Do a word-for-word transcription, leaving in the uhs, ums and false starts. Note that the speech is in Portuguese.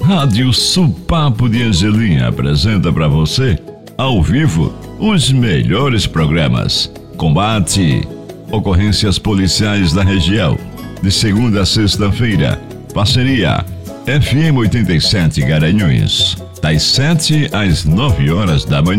Rádio Supapo de Angelim apresenta para você, ao vivo, os melhores programas. Combate, ocorrências policiais da região. De segunda a sexta-feira, parceria F M oitenta e sete Garanhuns, das sete às nove horas da manhã.